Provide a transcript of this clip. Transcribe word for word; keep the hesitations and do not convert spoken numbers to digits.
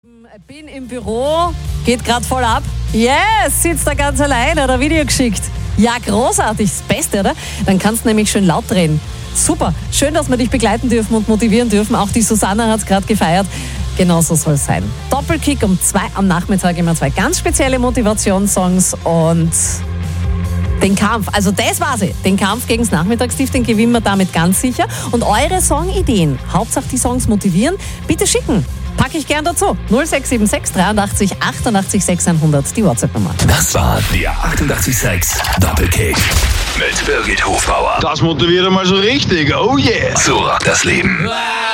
Bin im Büro, geht gerade voll ab. Yes, sitzt da ganz allein, hat ein Video geschickt. Ja, großartig, das Beste, oder? Dann kannst du nämlich schön laut drehen. Super, schön, dass wir dich begleiten dürfen und motivieren dürfen. Auch die Susanna hat es gerade gefeiert. Genauso soll es sein. Doppelkick um zwei am Nachmittag, immer zwei ganz spezielle Motivationssongs und den Kampf, also das war sie, den Kampf gegen das Nachmittagstief, den gewinnen wir damit ganz sicher. Und eure Songideen, Hauptsache die Songs motivieren, bitte schicken. Packe ich gern dazu. null sechs sieben sechs dreiundachtzig achtundachtzig sechshundert, die WhatsApp-Nummer. Das war der achtundachtzig Komma sechs Doppelkick mit Birgit Hofbauer. Das motiviert einmal so richtig, oh yeah. So rockt das Leben.